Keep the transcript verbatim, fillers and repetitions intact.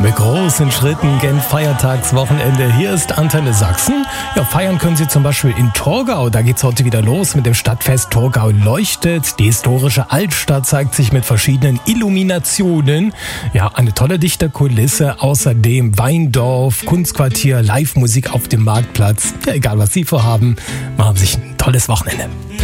Mit großen Schritten gen Feiertagswochenende. Hier ist Antenne Sachsen. Ja, feiern können Sie zum Beispiel in Torgau. Da geht's heute wieder los mit dem Stadtfest Torgau leuchtet. Die historische Altstadt zeigt sich mit verschiedenen Illuminationen. Ja, eine tolle dichte Kulisse. Außerdem Weindorf, Kunstquartier, Live-Musik auf dem Marktplatz. Ja, egal was Sie vorhaben, machen Sie sich ein tolles Wochenende.